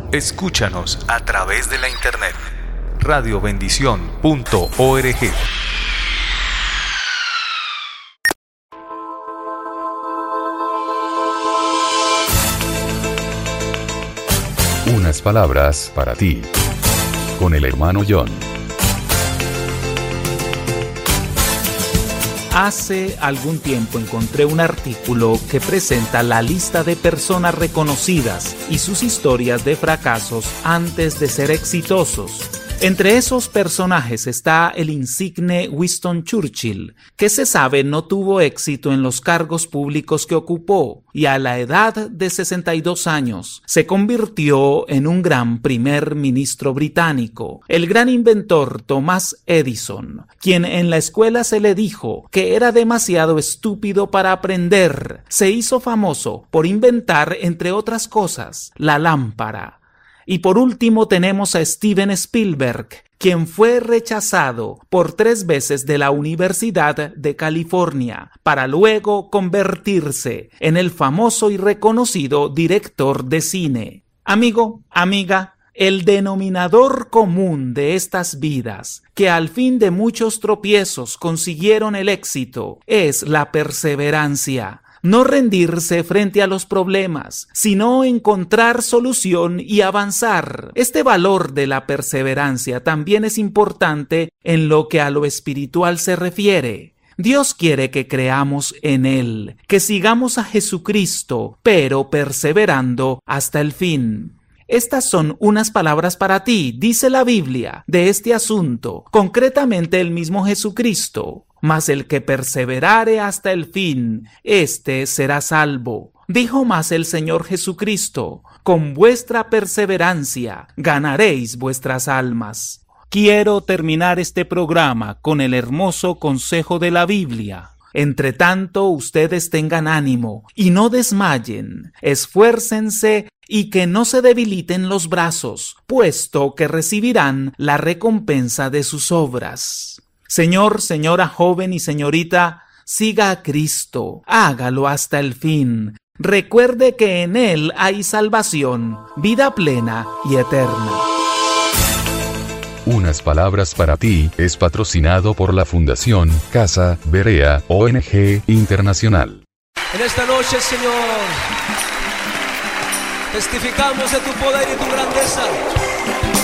Escúchanos a través de la internet. radiobendición.org. Unas palabras para ti, con el hermano John. Hace algún tiempo encontré un artículo que presenta la lista de personas reconocidas y sus historias de fracasos antes de ser exitosos. Entre esos personajes está el insigne Winston Churchill, que se sabe no tuvo éxito en los cargos públicos que ocupó y a la edad de 62 años se convirtió en un gran primer ministro británico. El gran inventor Thomas Edison, quien en la escuela se le dijo que era demasiado estúpido para aprender, se hizo famoso por inventar, entre otras cosas, la lámpara. Y por último tenemos a Steven Spielberg, quien fue rechazado por 3 veces de la Universidad de California, para luego convertirse en el famoso y reconocido director de cine. Amigo, amiga, el denominador común de estas vidas, que al fin de muchos tropiezos consiguieron el éxito, es la perseverancia. No rendirse frente a los problemas, sino encontrar solución y avanzar. Este valor de la perseverancia también es importante en lo que a lo espiritual se refiere. Dios quiere que creamos en Él, que sigamos a Jesucristo, pero perseverando hasta el fin. Estas son unas palabras para ti, dice la Biblia, de este asunto, concretamente el mismo Jesucristo. Mas el que perseverare hasta el fin, éste será salvo. Dijo más el Señor Jesucristo: con vuestra perseverancia ganaréis vuestras almas. Quiero terminar este programa con el hermoso consejo de la Biblia. Entre tanto, ustedes tengan ánimo y no desmayen, esfuércense y que no se debiliten los brazos, puesto que recibirán la recompensa de sus obras. Señor, señora joven y señorita, siga a Cristo, hágalo hasta el fin. Recuerde que en Él hay salvación, vida plena y eterna. Unas palabras para ti es patrocinado por la Fundación Casa Berea ONG Internacional. En esta noche, Señor, testificamos de tu poder y tu grandeza.